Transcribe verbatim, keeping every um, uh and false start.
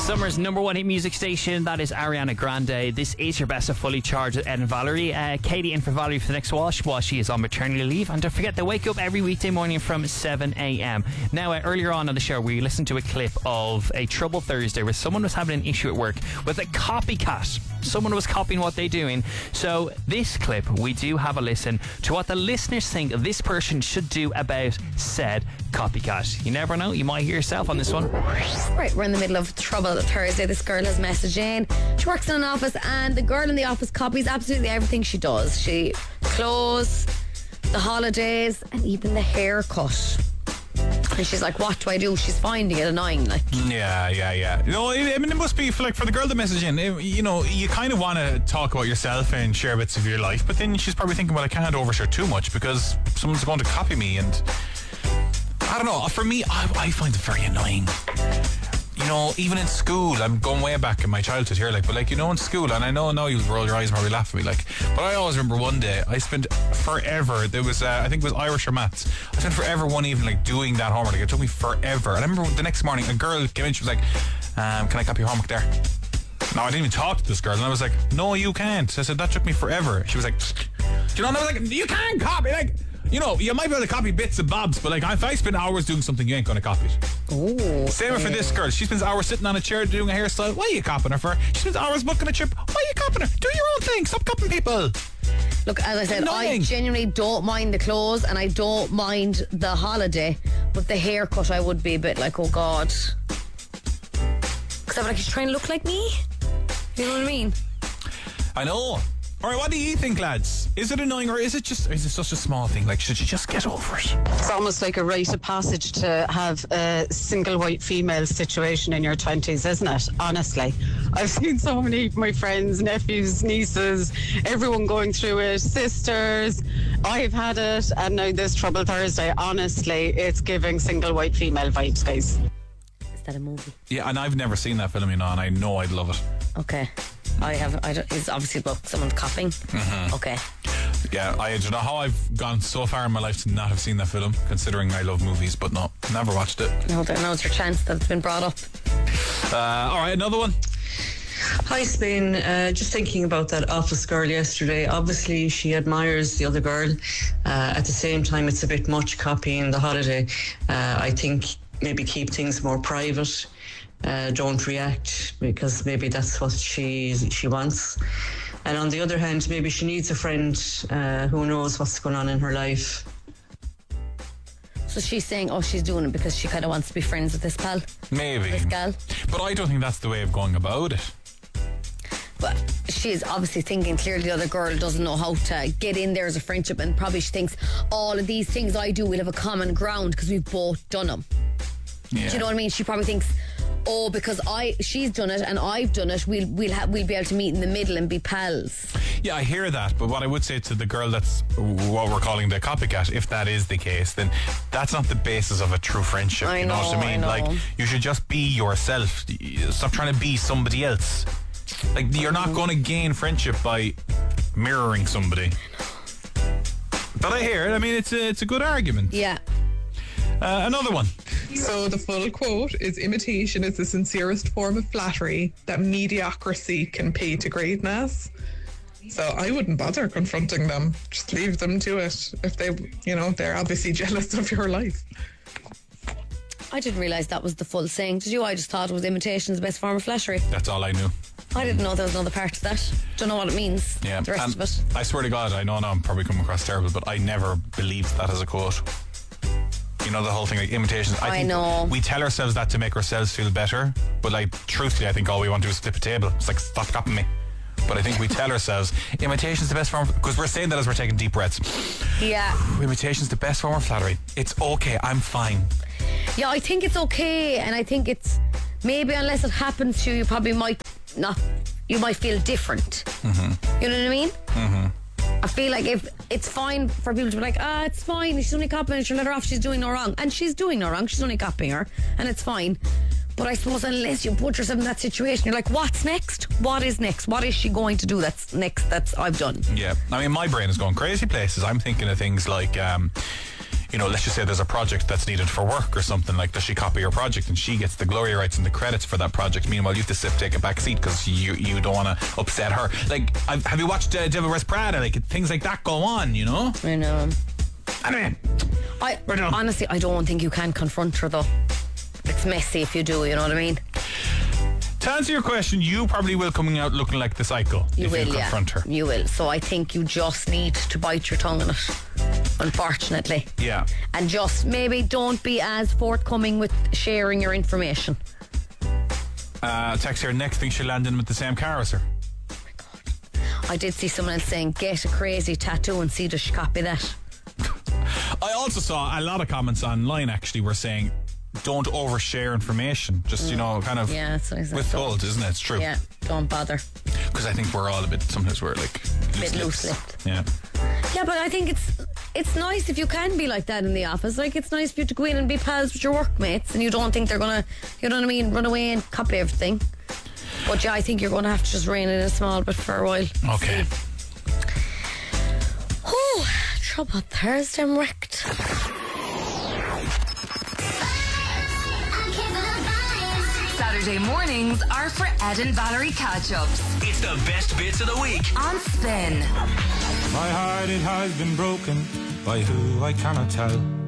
Summer's number one hit music station, that is Ariana Grande. This is your best of Fully Charged with Ed and Valerie. Uh, Katie in for Valerie for the next wash while she is on maternity leave. And don't forget, they wake up every weekday morning from seven a.m. Now, uh, earlier on on the show, we listened to a clip of a Trouble Thursday where someone was having an issue at work with a copycat. Someone was copying what they're doing. So this clip, we do have a listen to what the listeners think this person should do about said copycat. You never know, you might hear yourself on this one. Right, we're in the middle of Trouble Thursday. This girl has messaged in. She works in an office and the girl in the office copies absolutely everything she does. She clothes, the holidays, and even the haircut. And she's like, what do I do? She's finding it annoying. Like, yeah, yeah, yeah. You know, I mean, it must be for, like, for the girl to message in. You know, you kind of want to talk about yourself and share bits of your life, but then she's probably thinking, well, I can't overshare too much because someone's going to copy me. And I don't know. For me, I, I find it very annoying. You know, even in school, I'm going way back in my childhood here, like, but like, you know, in school, and I know now you'll roll your eyes and probably laugh at me, like, but I always remember one day I spent forever. There was, uh, I think it was Irish or maths. I spent forever one evening like doing that homework. Like, it took me forever. And I remember the next morning, a girl came in. She was like, um, "Can I copy your homework there?" No, I didn't even talk to this girl, and I was like, "No, you can't." I said, "That took me forever." She was like, you know, and I was like, "You can't copy." Like, you know, you might be able to copy bits and bobs, but like, if I spend hours doing something, you ain't going to copy it. ooh, Same for this girl. She spends hours sitting on a chair doing a hairstyle. What are you copying her for? She spends hours booking a trip. What are you copying her? Do your own thing. Stop copying people. look, as I said, Annoying. I genuinely don't mind the clothes and I don't mind the holiday, but the haircut I would be a bit like, oh God. Because I'm like, she's trying to look like me. You know what I mean? I know. All right, what do you think, lads? Is it annoying, or is it just is it such a small thing? Like, should you just get over it? It's almost like a rite of passage to have a single white female situation in your twenties, isn't it? Honestly, I've seen so many of my friends, nephews, nieces, everyone going through it, sisters. I've had it, and now this Trouble Thursday. Honestly, it's giving single white female vibes, guys. Is that a movie? Yeah, and I've never seen that film, you know, and I know I'd love it. Okay. I have. I don't, it's obviously about someone copying. Mm-hmm. Okay. Yeah, I don't know how I've gone so far in my life to not have seen that film, considering I love movies, but no, never watched it. No, there, no, it's your chance that it's been brought up. Uh, all right, another one. Hi, Spain. Uh, just thinking about that office girl yesterday. Obviously, she admires the other girl. Uh, at the same time, it's a bit much copying the holiday. Uh, I think maybe keep things more private. Uh, don't react, because maybe that's what she she wants. And on the other hand, maybe she needs a friend uh, who knows what's going on in her life. So she's saying, oh, she's doing it because she kind of wants to be friends with this pal. Maybe. This gal. But I don't think that's the way of going about it. But she's obviously thinking clearly the other girl doesn't know how to get in there as a friendship, and probably she thinks all of these things I do, we'll have a common ground because we've both done them. Yeah. Do you know what I mean? She probably thinks, oh, because I she's done it and I've done it, we'll we'll ha- we'll be able to meet in the middle and be pals. Yeah, I hear that, but what I would say to the girl that's what we're calling the copycat, if that is the case, then that's not the basis of a true friendship. I you know, know, what I mean? I know. Like, you should just be yourself. Stop trying to be somebody else. Like, you're not going to gain friendship by mirroring somebody. But I hear it. I mean, it's a, it's a good argument. Yeah. Uh, another one. So the full quote is, imitation is the sincerest form of flattery that mediocrity can pay to greatness. So I wouldn't bother confronting them. Just leave them to it. If they, you know, they're obviously jealous of your life. I didn't realise that was the full saying. Did you? I just thought it was imitation is the best form of flattery. That's all I knew. I didn't know there was another part to that. Don't know what it means. Yeah, the rest and of it. I swear to God, I know now I'm probably coming across terrible, but I never believed that as a quote. You know, the whole thing, like imitations. I, I think know. We tell ourselves that to make ourselves feel better, but like, truthfully, I think all we want to do is flip a table. It's like, stop copying me. But I think we tell ourselves imitation's the best form, because we're saying that as we're taking deep breaths. Yeah. Imitation's the best form of flattery. It's okay, I'm fine. Yeah, I think it's okay, and I think it's maybe unless it happens to you, you probably might not. You might feel different. Mm-hmm. You know what I mean? Mm-hmm. I feel like if it's fine for people to be like, ah, it's fine, she's only copying her, she'll let her off, she's doing no wrong. And she's doing no wrong, she's only copying her, and it's fine. But I suppose unless you put yourself in that situation, you're like, what's next? What is next? What is she going to do that's next that's I've done? Yeah, I mean, my brain is going crazy places. I'm thinking of things like, um, you know, let's just say there's a project that's needed for work or something, like, does she copy your project and she gets the glory rights and the credits for that project? Meanwhile, you have to sit, take a back seat because you you don't want to upset her. Like, I've, have you watched uh, Devil Wears Prada? Like, things like that go on, you know? I know. Anyway, I Right on. honestly, I don't think you can confront her though. It's messy if you do. You know what I mean? to answer your question, you probably will coming out looking like the cycle You if will, you confront yeah. her. You will. So I think you just need to bite your tongue on it. Unfortunately. Yeah. And just maybe don't be as forthcoming with sharing your information. Uh, text here, next thing she'll land in with the same car as her. I did see someone else saying, get a crazy tattoo and see does she copy that. I also saw a lot of comments online actually were saying, don't overshare information. Just, you know, kind of Yeah, that's what I said. withhold, isn't it? It's true. Yeah, don't bother. Because I think we're all a bit, sometimes we're like Bit loose-lipped. loose-lipped. Yeah. Yeah, but I think it's it's nice if you can be like that in the office. Like, it's nice for you to go in and be pals with your workmates and you don't think they're going to, you know what I mean, run away and copy everything. But yeah, I think you're going to have to just rein it in a small bit for a while. Okay. Oh, trouble Thursday, I'm wrecked. Saturday mornings are for Ed and Valerie catch-ups It's the best bits of the week. on Spin. My heart, it has been broken by who I cannot tell.